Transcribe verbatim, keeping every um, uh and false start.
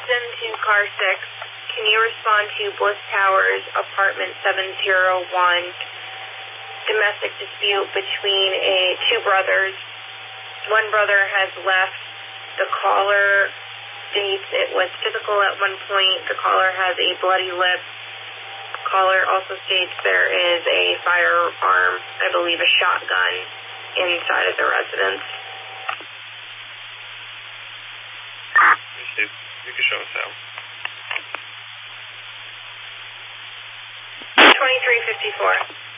Houston to car six. Can you respond to Bliss Towers, apartment seven zero one, domestic dispute between a two brothers. One brother has left. The caller states it was physical at one point. The caller has a bloody lip. The caller also states there is a firearm, I believe a shotgun, inside of the residence. You can show us out. twenty-three fifty-four.